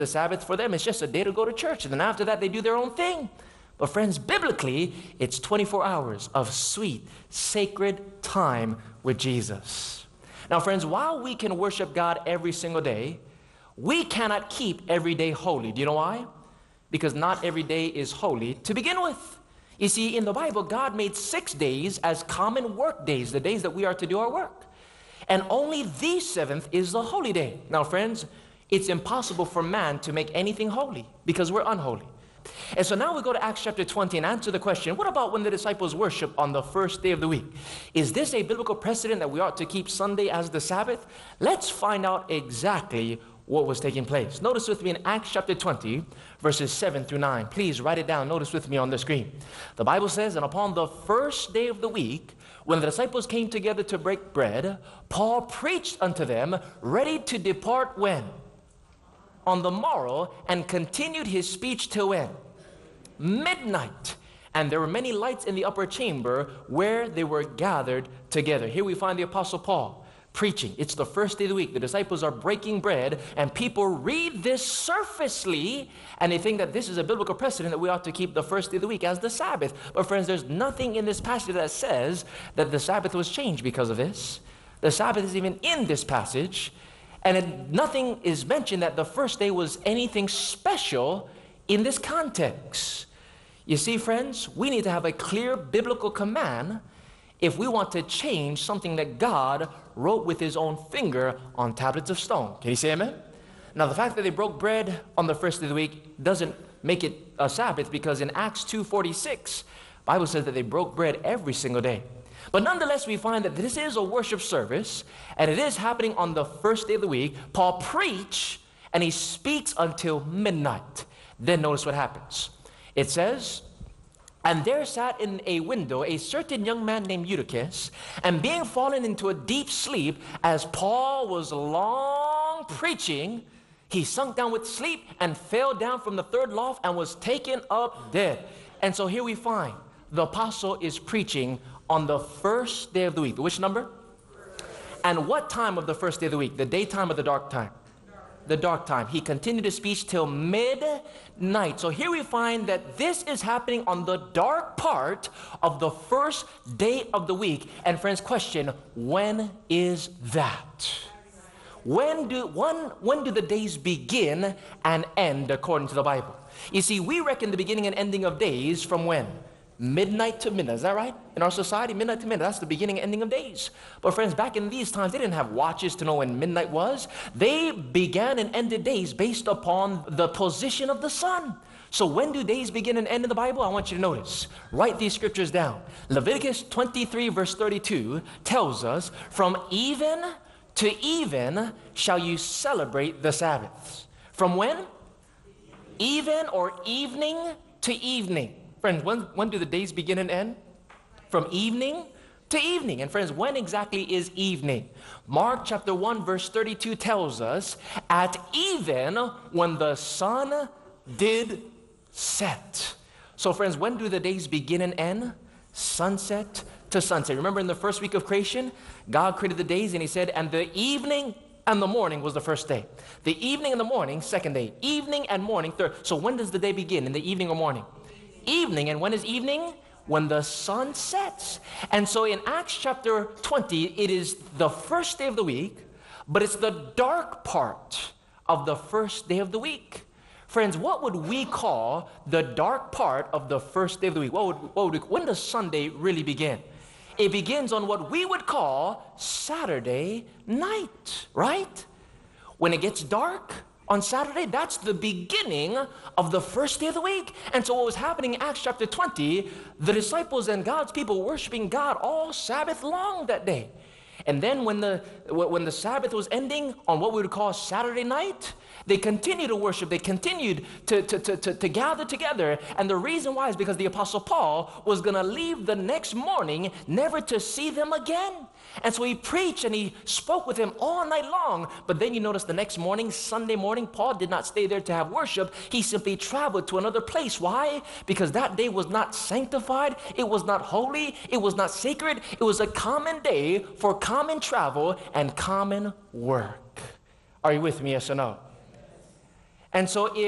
The Sabbath for them is just a day to go to church, and then after that they do their own thing. But friends, biblically, it's 24 hours of sweet, sacred time with Jesus. Now friends, while we can worship God every single day, we cannot keep every day holy. Do you know why? Because not every day is holy to begin with. You see, in the Bible, God made 6 days as common work days, the days that we are to do our work. And only the 7th is the holy day. Now friends, it's impossible for man to make anything holy because we're unholy. And so now we go to Acts chapter 20 and answer the question, what about when the disciples worship on the first day of the week? Is this a biblical precedent that we ought to keep Sunday as the Sabbath? Let's find out exactly what was taking place. Notice with me in Acts chapter 20, verses 7 through 9. Please write it down. Notice with me on the screen. The Bible says, and upon the first day of the week, when the disciples came together to break bread, Paul preached unto them, ready to depart when? On the morrow, and continued his speech till when? Midnight. And there were many lights in the upper chamber where they were gathered together. Here we find the Apostle Paul preaching. It's the first day of the week. The disciples are breaking bread, and people read this surfacely, and they think that this is a biblical precedent that we ought to keep the first day of the week as the Sabbath. But friends, there's nothing in this passage that says that the Sabbath was changed because of this. The Sabbath is even in this passage. And nothing is mentioned that the first day was anything special in this context. You see, friends, we need to have a clear biblical command if we want to change something that God wrote with his own finger on tablets of stone. Can you say amen? Now, the fact that they broke bread on the first day of the week doesn't make it a Sabbath, because in Acts 2:46, the Bible says that they broke bread every single day. But nonetheless, we find that this is a worship service, and it is happening on the first day of the week. Paul preached, and he speaks until midnight. Then notice what happens. It says, and there sat in a window a certain young man named Eutychus, and being fallen into a deep sleep, as Paul was long preaching, he sunk down with sleep and fell down from the third loft and was taken up dead. And so here we find the apostle is preaching on the first day of the week. Which number? And what time of the first day of the week? The daytime or the dark time? The dark time. He continued his speech till midnight. So here we find that this is happening on the dark part of the first day of the week. And friends, question, when is that? When do the days begin and end according to the Bible? You see, we reckon the beginning and ending of days from when? Midnight to midnight. Is that right? In our society, midnight to midnight, that's the beginning and ending of days. But friends, back in these times, they didn't have watches to know when midnight was. They began and ended days based upon the position of the sun. So when do days begin and end in the Bible? I want you to notice. Write these scriptures down. Leviticus 23 verse 32 tells us, from even to even shall you celebrate the Sabbaths. From when? Even or evening to evening. Friends, when do the days begin and end? From evening to evening. And friends, when exactly is evening? Mark chapter 1 verse 32 tells us, at even when the sun did set. So friends, when do the days begin and end? Sunset to sunset. Remember in the first week of creation, God created the days, and he said, and the evening and the morning was the first day. The evening and the morning, second day. Evening and morning, third. So when does the day begin? In the evening or morning? Evening. And when is evening? When the sun sets. And so in Acts chapter 20, it is the first day of the week, but it's the dark part of the first day of the week. Friends, what would we call the dark part of the first day of the week? When does Sunday really begin? It begins on what we would call Saturday night, right? When it gets dark on Saturday, that's the beginning of the first day of the week. And so what was happening in Acts chapter 20, the disciples and God's people worshiping God all Sabbath long that day. And then when the Sabbath was ending on what we would call Saturday night, they continued to worship. They continued to gather together. And the reason why is because the Apostle Paul was going to leave the next morning, never to see them again. And so he preached and he spoke with them all night long. But then you notice the next morning, Sunday morning, Paul did not stay there to have worship. He simply traveled to another place. Why? Because that day was not sanctified. It was not holy. It was not sacred. It was a common day for common travel and common work. Are you with me, yes or no? And so